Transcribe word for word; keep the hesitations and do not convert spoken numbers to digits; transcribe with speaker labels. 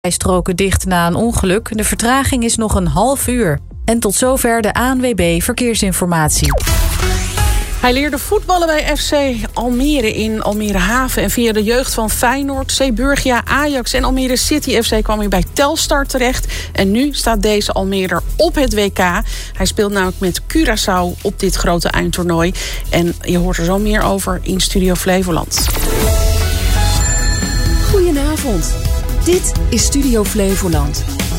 Speaker 1: Stroken dicht na een ongeluk. De vertraging is nog een half uur. En tot zover de A N W B Verkeersinformatie.
Speaker 2: Hij leerde voetballen bij F C Almere in Almere Haven. En via de jeugd van Feyenoord, Zeeburgia, Ajax en Almere City F C kwam hij bij Telstar terecht. En nu staat deze Almerer op het W K. Hij speelt namelijk met Curaçao op dit grote eindtoernooi. En je hoort er zo meer over in Studio Flevoland.
Speaker 3: Goedenavond. Dit is Studio Flevoland.